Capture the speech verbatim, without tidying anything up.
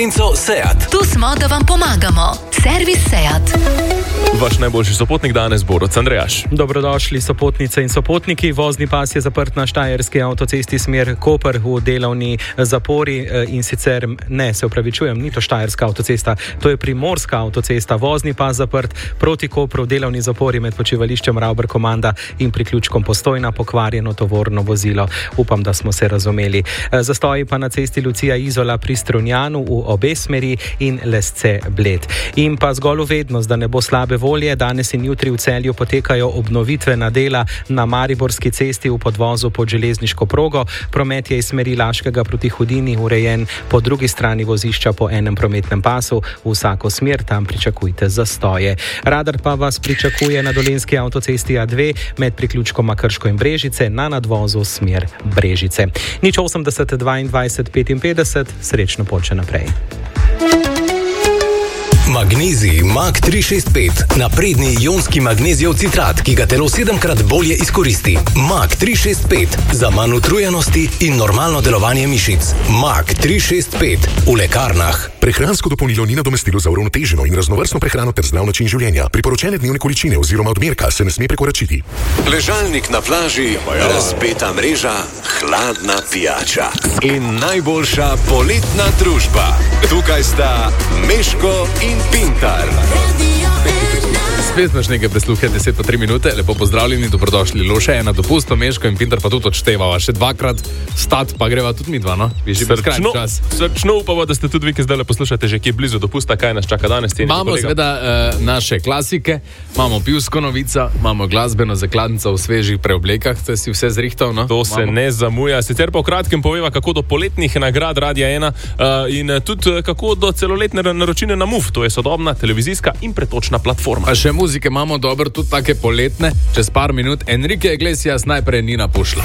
Seat. Tu smo, da vam pomagamo. Servis Seat. Vaš najboljši sopotnik danes bo Rod Andrejaš. Dobrodošli sopotnice in sopotniki. Vozni pas je zaprt na štajerski avtocesti smer Koper v delovni zapori in sicer, ne, se upravičujem, ni to štajerska avtocesta, to je primorska avtocesta. Vozni pas zaprt proti Kopru v delovni zapori med počivališčem Ravber Komanda in priključkom Postojna, pokvarjeno tovorno vozilo. Upam, da smo se razumeli. Zastoji pa na cesti Lucija Izola pri Strunjanu v obe smeri in Lesce Bled. In pa zgolj vednost, da ne bo slabe volje, danes in jutri v Celju potekajo obnovitvena dela na Mariborski cesti v podvozu pod železniško progo. Promet je iz smeri Laškega proti Hudini urejen po drugi strani vozišča po enem prometnem pasu. V vsako smer tam pričakujte zastoje. Radar pa vas pričakuje na Dolenjski avtocesti A dve med priključkoma Krško in Brežice na nadvozu smer Brežice. Nič osemdeset dvaindvajset petinpetdeset, srečno pot še naprej. Magnezij Mag tri šest pet. Napredni ionski magnezijev citrat, ki ga telo sedemkrat bolje izkoristi. Mag tri šest pet. Za manj utrujenosti in normalno delovanje mišic. Mag tri šest pet. V lekarnah. Prehransko dopolnilo ni nadomestilo za uravnoteženo in raznovrstno prehrano ter zdrav način življenja. Priporočene dnevne količine oziroma odmerka se ne sme prekoračiti. Ležalnik na plaži, razpeta mreža, hladna pijača in najboljša poletna družba. Tukaj sta Meško in Pintar. Spet imaš nekaj presluhe, deset pa tri minute, lepo pozdravljeni, dobrodošli. Loše ena dopusto, Meško in Pintar pa tudi odštevava. Še dvakrat stat, pa greva tudi mi dva, no? Srčno, srčno upamo, da ste tudi vi, ki zdaj le poslušate, že kje blizu dopusta, kaj nas čaka danes. Imamo seveda uh, naše klasike, imamo pivsko novico, imamo glasbeno zakladnico v svežih preoblekah, to si vse zrihtal, no? To se imamo. Ne zamuja. Sicer pa v kratkem poveva, kako do poletnih nagrad Radia ena uh, in tudi kako do celoletne naročine na Muf, to je sodobna televizijska in pretočna platforma. A še muzike imamo dobro, tudi take poletne, čez par minut. Enrique Iglesias najprej Nina Pušla.